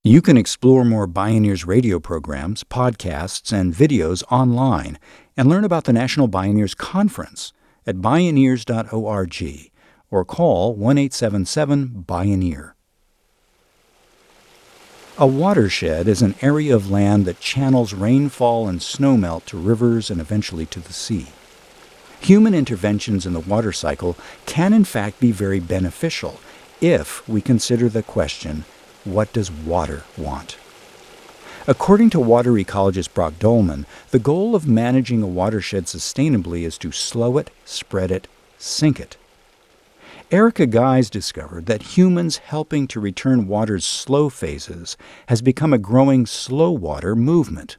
You can explore more Bioneers radio programs, podcasts, and videos online and learn about the National Bioneers Conference at bioneers.org or call 1-877-BIONEER. A watershed is an area of land that channels rainfall and snowmelt to rivers and eventually to the sea. Human interventions in the water cycle can in fact be very beneficial if we consider the question, what does water want? According to water ecologist Brock Dolman, the goal of managing a watershed sustainably is to slow it, spread it, sink it. Erica Guys discovered that humans helping to return water's slow phases has become a growing slow water movement.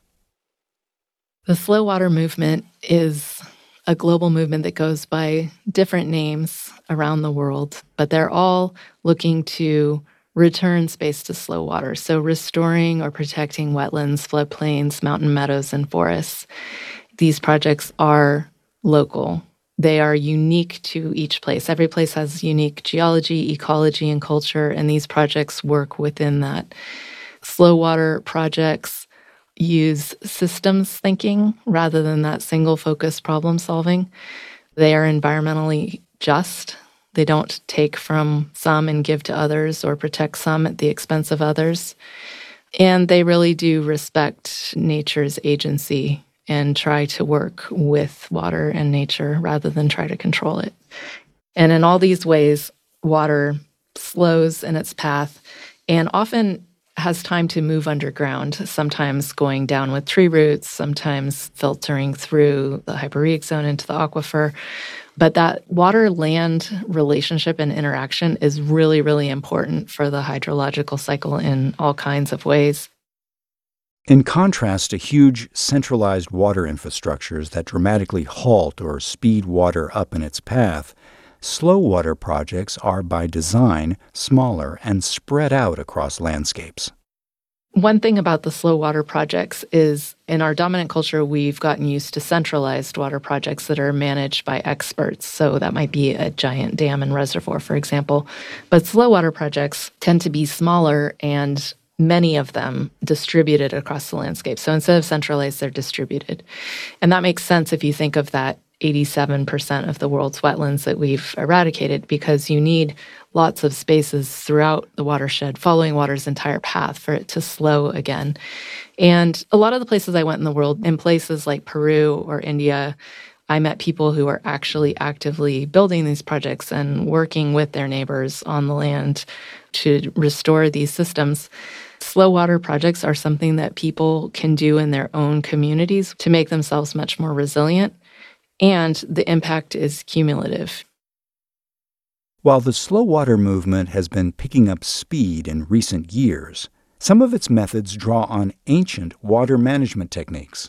The slow water movement is a global movement that goes by different names around the world, but they're all looking to return space to slow water, so restoring or protecting wetlands, floodplains, mountain meadows, and forests. These projects are local. They are unique to each place. Every place has unique geology, ecology, and culture, and these projects work within that. Slow water projects use systems thinking rather than that single-focused problem solving. They are environmentally just. They don't take from some and give to others or protect some at the expense of others. And they really do respect nature's agency and try to work with water and nature rather than try to control it. And in all these ways, water slows in its path and often has time to move underground, sometimes going down with tree roots, sometimes filtering through the hyporheic zone into the aquifer. But that water-land relationship and interaction is really, really important for the hydrological cycle in all kinds of ways. In contrast to huge centralized water infrastructures that dramatically halt or speed water up in its path, slow water projects are by design smaller and spread out across landscapes. One thing about the slow water projects is in our dominant culture, we've gotten used to centralized water projects that are managed by experts. So that might be a giant dam and reservoir, for example. But slow water projects tend to be smaller and many of them distributed across the landscape. So instead of centralized, they're distributed. And that makes sense if you think of that 87% of the world's wetlands that we've eradicated, because you need lots of spaces throughout the watershed following water's entire path for it to slow again. And a lot of the places I went in the world, in places like Peru or India, I met people who are actually actively building these projects and working with their neighbors on the land to restore these systems. Slow water projects are something that people can do in their own communities to make themselves much more resilient, and the impact is cumulative. While the slow water movement has been picking up speed in recent years, some of its methods draw on ancient water management techniques.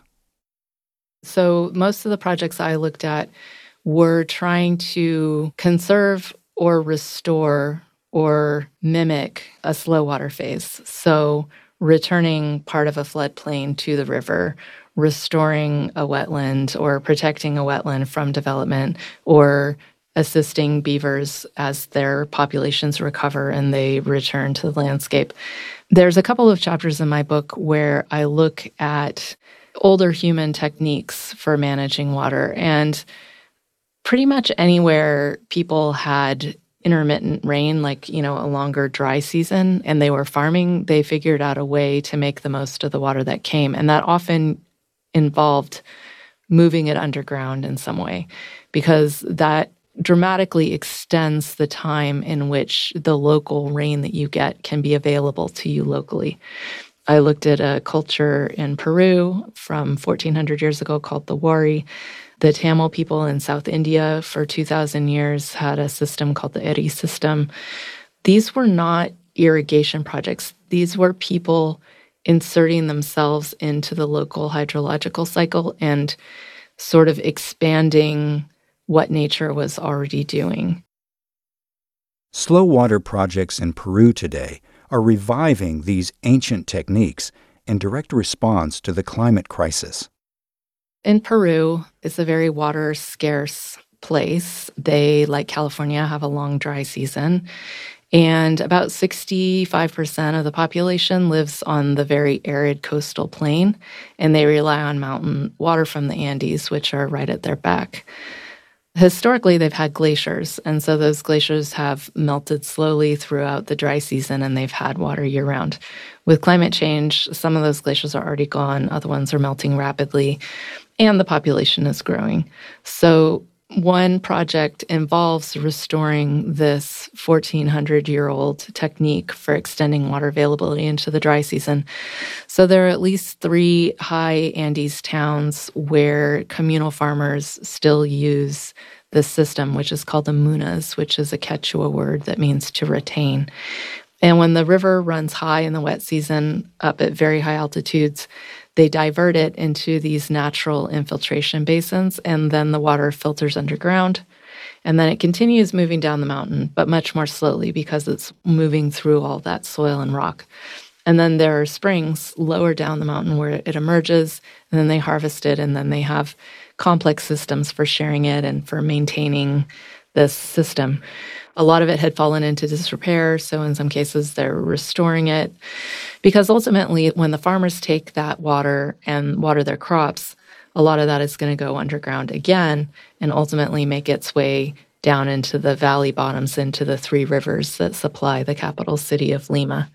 So most of the projects I looked at were trying to conserve or restore or mimic a slow water phase. So returning part of a floodplain to the river, restoring a wetland or protecting a wetland from development, or assisting beavers as their populations recover and they return to the landscape. There's a couple of chapters in my book where I look at older human techniques for managing water. And pretty much anywhere people had intermittent rain, like, a longer dry season, and they were farming, they figured out a way to make the most of the water that came. And that often involved moving it underground in some way, because that dramatically extends the time in which the local rain that you get can be available to you locally. I looked at a culture in Peru from 1,400 years ago called the Wari. The Tamil people in South India for 2,000 years had a system called the Eri system. These were not irrigation projects. These were people inserting themselves into the local hydrological cycle and sort of expanding what nature was already doing. Slow water projects in Peru today are reviving these ancient techniques in direct response to the climate crisis. In Peru, it's a very water-scarce place. They, like California, have a long dry season. And about 65% of the population lives on the very arid coastal plain, and they rely on mountain water from the Andes, which are right at their back. Historically, they've had glaciers, and so those glaciers have melted slowly throughout the dry season, and they've had water year-round. With climate change, some of those glaciers are already gone, other ones are melting rapidly, and the population is growing. So one project involves restoring this 1,400-year-old technique for extending water availability into the dry season. So there are at least 3 high Andes towns where communal farmers still use this system, which is called the munas, which is a Quechua word that means to retain. And when the river runs high in the wet season up at very high altitudes, they divert it into these natural infiltration basins, and then the water filters underground. And then it continues moving down the mountain, but much more slowly because it's moving through all that soil and rock. And then there are springs lower down the mountain where it emerges, and then they harvest it, and then they have complex systems for sharing it and for maintaining this system. A lot of it had fallen into disrepair, so in some cases they're restoring it. Because ultimately, when the farmers take that water and water their crops, a lot of that is going to go underground again and ultimately make its way down into the valley bottoms, into the 3 rivers that supply the capital city of Lima.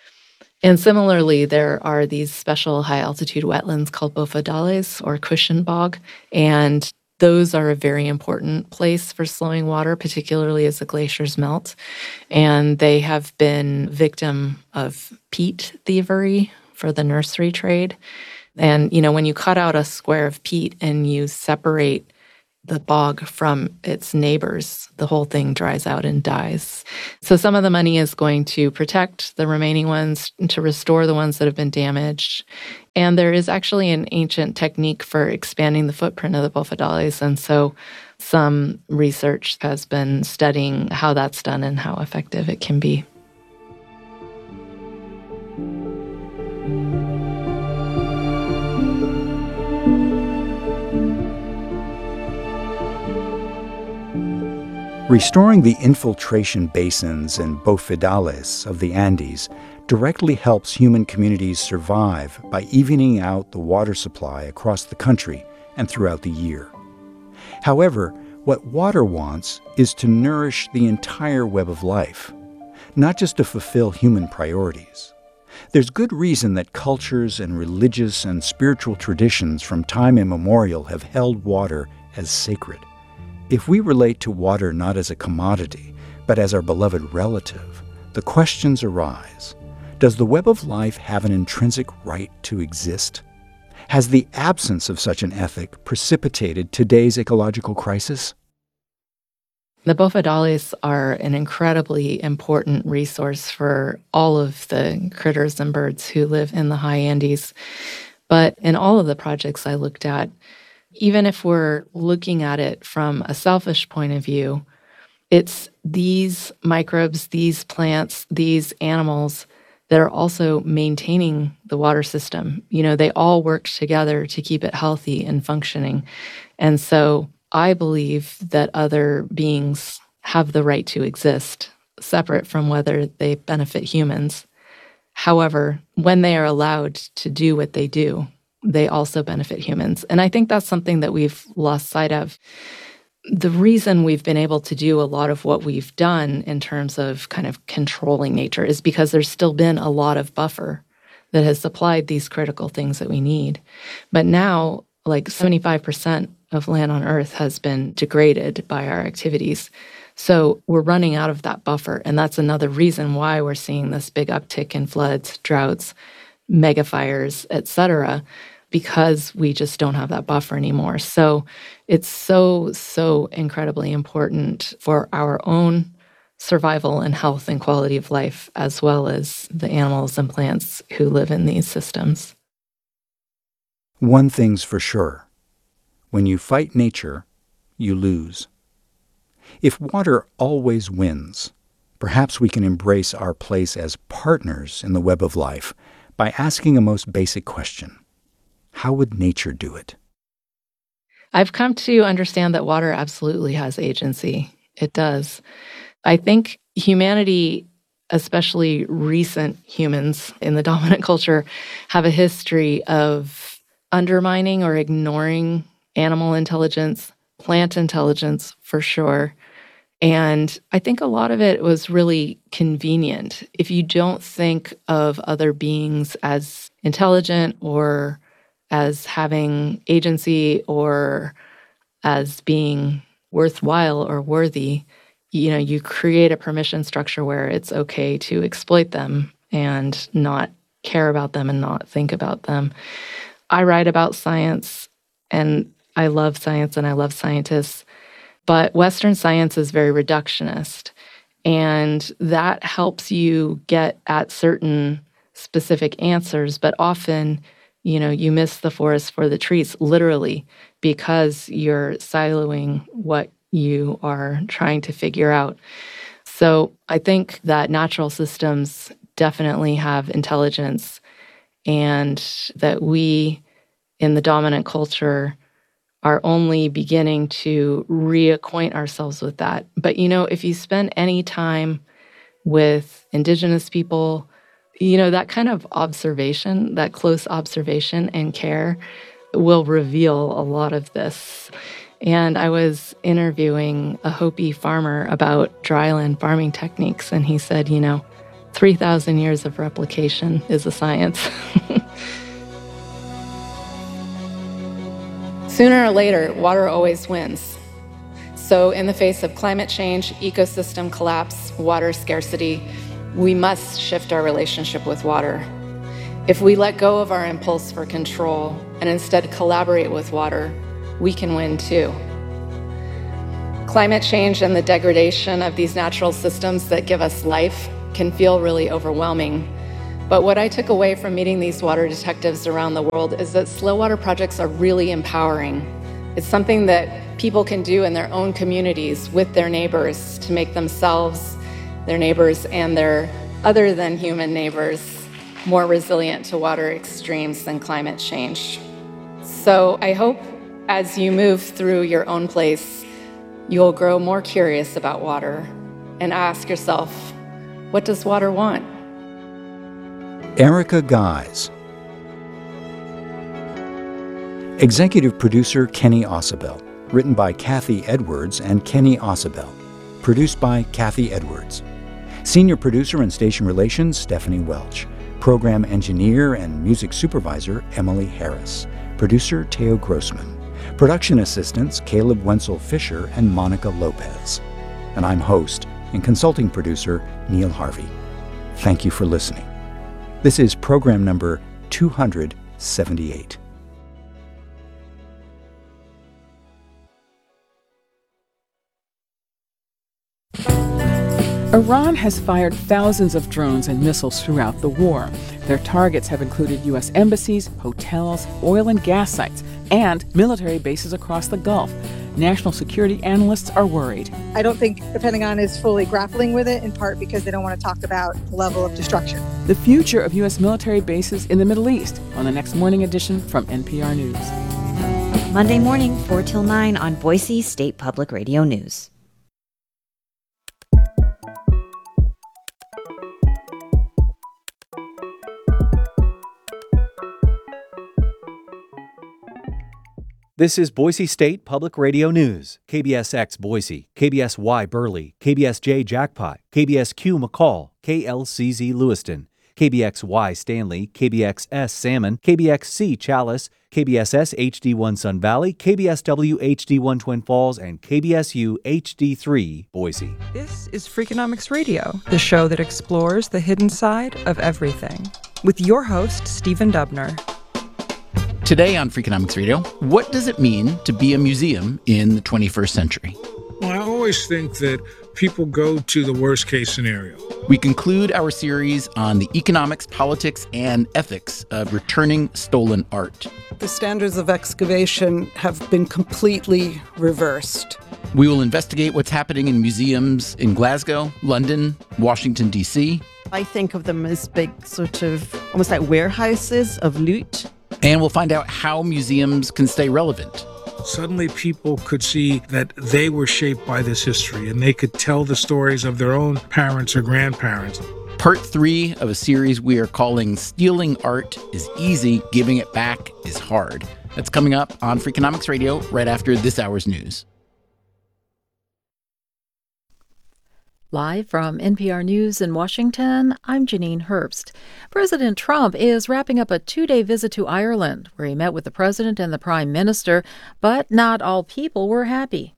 And similarly, there are these special high-altitude wetlands called bofedales or cushion bog, and those are a very important place for slowing water, particularly as the glaciers melt. And they have been victim of peat thievery for the nursery trade. And, when you cut out a square of peat and you separate the bog from its neighbors, the whole thing dries out and dies. So some of the money is going to protect the remaining ones and to restore the ones that have been damaged. And there is actually an ancient technique for expanding the footprint of the bofedales. And so some research has been studying how that's done and how effective it can be. Restoring the infiltration basins and bofedales of the Andes directly helps human communities survive by evening out the water supply across the country and throughout the year. However, what water wants is to nourish the entire web of life, not just to fulfill human priorities. There's good reason that cultures and religious and spiritual traditions from time immemorial have held water as sacred. If we relate to water not as a commodity, but as our beloved relative, the questions arise. Does the web of life have an intrinsic right to exist? Has the absence of such an ethic precipitated today's ecological crisis? The bofedales are an incredibly important resource for all of the critters and birds who live in the high Andes. But in all of the projects I looked at, even if we're looking at it from a selfish point of view, it's these microbes, these plants, these animals that are also maintaining the water system. They all work together to keep it healthy and functioning. And so I believe that other beings have the right to exist, separate from whether they benefit humans. However, when they are allowed to do what they do, they also benefit humans. And I think that's something that we've lost sight of. The reason we've been able to do a lot of what we've done in terms of kind of controlling nature is because there's still been a lot of buffer that has supplied these critical things that we need. But now, like 75% of land on Earth has been degraded by our activities. So we're running out of that buffer. And that's another reason why we're seeing this big uptick in floods, droughts, megafires, et cetera, because we just don't have that buffer anymore. So it's so incredibly important for our own survival and health and quality of life, as well as the animals and plants who live in these systems. One thing's for sure. When you fight nature, you lose. If water always wins, perhaps we can embrace our place as partners in the web of life by asking a most basic question. How would nature do it? I've come to understand that water absolutely has agency. It does. I think humanity, especially recent humans in the dominant culture, have a history of undermining or ignoring animal intelligence, plant intelligence for sure. And I think a lot of it was really convenient. If you don't think of other beings as intelligent or as having agency or as being worthwhile or worthy, you create a permission structure where it's okay to exploit them and not care about them and not think about them. I write about science, and I love science and I love scientists, but Western science is very reductionist, and that helps you get at certain specific answers, but often, you miss the forest for the trees, literally, because you're siloing what you are trying to figure out. So I think that natural systems definitely have intelligence, and that we in the dominant culture are only beginning to reacquaint ourselves with that. But, if you spend any time with indigenous people, that kind of observation, that close observation and care will reveal a lot of this. And I was interviewing a Hopi farmer about dryland farming techniques, and he said, 3,000 years of replication is a science. Sooner or later, water always wins. So in the face of climate change, ecosystem collapse, water scarcity, we must shift our relationship with water. If we let go of our impulse for control and instead collaborate with water, we can win too. Climate change and the degradation of these natural systems that give us life can feel really overwhelming. But what I took away from meeting these water detectives around the world is that slow water projects are really empowering. It's something that people can do in their own communities with their neighbors to make themselves, their neighbors, and their other than human neighbors more resilient to water extremes than climate change. So I hope as you move through your own place, you'll grow more curious about water and ask yourself, what does water want? Erica Guise. Executive producer Kenny Ausubel. Written by Kathy Edwards and Kenny Ausubel. Produced by Kathy Edwards. Senior producer and station relations Stephanie Welch. Program engineer and music supervisor Emily Harris. Producer Teo Grossman. Production assistants Caleb Wenzel Fisher and Monica Lopez. And I'm host and consulting producer Neil Harvey. Thank you for listening. This is program number 278. Iran has fired thousands of drones and missiles throughout the war. Their targets have included U.S. embassies, hotels, oil and gas sites, and military bases across the Gulf. National security analysts are worried. I don't think the Pentagon is fully grappling with it, in part because they don't want to talk about the level of destruction. The future of U.S. military bases in the Middle East on the next morning edition from NPR News. Monday morning, 4 till 9 on Boise State Public Radio News. This is Boise State Public Radio News, KBSX Boise, KBSY Burley, KBSJ Jackpot, KBSQ McCall, KLCZ Lewiston, KBXY Stanley, KBXS Salmon, KBXC Chalice, KBSS HD1 Sun Valley, KBSW HD1 Twin Falls, and KBSU HD3 Boise. This is Freakonomics Radio, the show that explores the hidden side of everything, with your host, Stephen Dubner. Today on Freakonomics Radio, what does it mean to be a museum in the 21st century? Well, I always think that people go to the worst case scenario. We conclude our series on the economics, politics, and ethics of returning stolen art. The standards of excavation have been completely reversed. We will investigate what's happening in museums in Glasgow, London, Washington, D.C. I think of them as big sort of almost like warehouses of loot. And we'll find out how museums can stay relevant. Suddenly people could see that they were shaped by this history and they could tell the stories of their own parents or grandparents. Part 3 of a series we are calling Stealing Art is Easy, Giving It Back is Hard. That's coming up on Freakonomics Radio right after this hour's news. Live from NPR News in Washington, I'm Janine Herbst. President Trump is wrapping up a 2-day visit to Ireland, where he met with the president and the prime minister, but not all people were happy.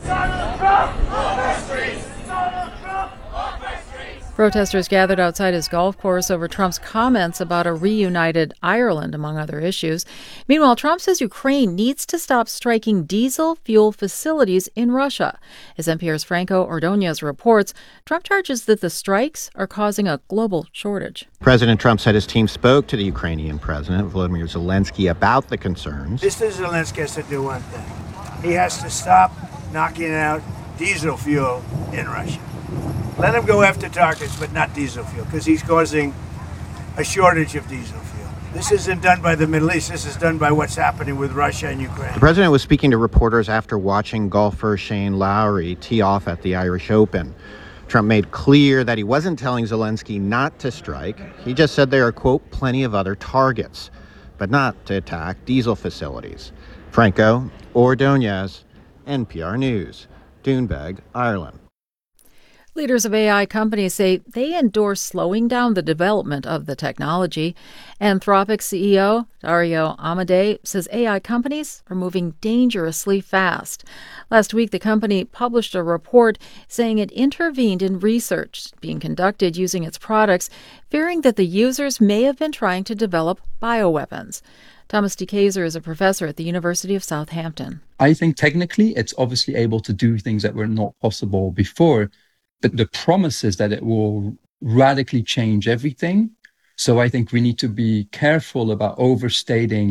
Protesters gathered outside his golf course over Trump's comments about a reunited Ireland, among other issues. Meanwhile, Trump says Ukraine needs to stop striking diesel fuel facilities in Russia. As NPR's Franco Ordonez reports, Trump charges that the strikes are causing a global shortage. President Trump said his team spoke to the Ukrainian president, Volodymyr Zelensky, about the concerns. Mr. Zelensky has to do one thing. He has to stop knocking out diesel fuel in Russia. Let him go after targets, but not diesel fuel, because he's causing a shortage of diesel fuel. This isn't done by the Middle East. This is done by what's happening with Russia and Ukraine. The president was speaking to reporters after watching golfer Shane Lowry tee off at the Irish Open. Trump made clear that he wasn't telling Zelensky not to strike. He just said there are, quote, plenty of other targets, but not to attack diesel facilities. Franco Ordonez, NPR News, Doonbeg, Ireland. Leaders of AI companies say they endorse slowing down the development of the technology. Anthropic CEO Dario Amodei says AI companies are moving dangerously fast. Last week, the company published a report saying it intervened in research being conducted using its products, fearing that the users may have been trying to develop bioweapons. Thomas DeKayser is a professor at the University of Southampton. I think technically it's obviously able to do things that were not possible before. But the promise is that it will radically change everything. So I think we need to be careful about overstating